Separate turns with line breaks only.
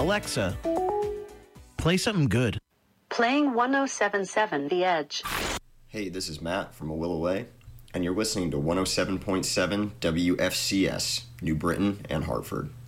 Alexa, play something good.
Playing 1077 The Edge.
Hey, this is Matt from A Will Away, and you're listening to 107.7 WFCS, New Britain and Hartford.